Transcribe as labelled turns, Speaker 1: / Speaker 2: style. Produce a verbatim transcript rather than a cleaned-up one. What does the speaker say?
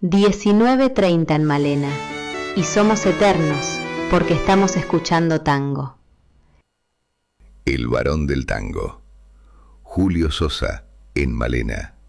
Speaker 1: diecinueve treinta en Malena, y somos eternos porque estamos escuchando tango.
Speaker 2: El varón del tango, Julio Sosa, en Malena.